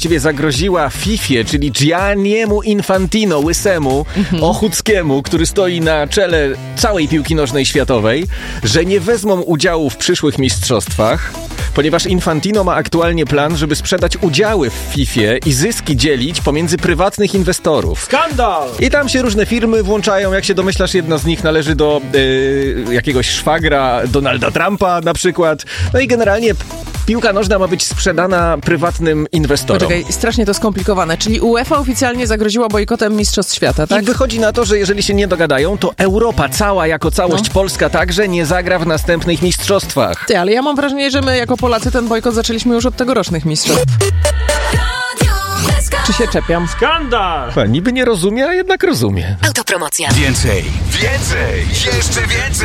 właściwie zagroziła Fifie, czyli Gianniemu Infantino, łysemu, Ochuckiemu, który stoi na czele całej piłki nożnej światowej, że nie wezmą udziału w przyszłych mistrzostwach, ponieważ Infantino ma aktualnie plan, żeby sprzedać udziały w Fifie i zyski dzielić pomiędzy prywatnych inwestorów. Skandal! I tam się różne firmy włączają, jak się domyślasz, jedna z nich należy do jakiegoś szwagra Donalda Trumpa na przykład. No i generalnie piłka nożna ma być sprzedana prywatnym inwestorom. Poczekaj, strasznie to skomplikowane. Czyli UEFA oficjalnie zagroziła bojkotem Mistrzostw Świata, tak? I wychodzi na to, że jeżeli się nie dogadają, to Europa cała jako całość, Polska także, nie zagra w następnych mistrzostwach. Ty, ale ja mam wrażenie, że my jako Polacy ten bojkot zaczęliśmy już od tegorocznych mistrzostw. Czy się czepiam? Skandal! Niby nie rozumie, a jednak rozumie. Autopromocja. Więcej, jeszcze więcej!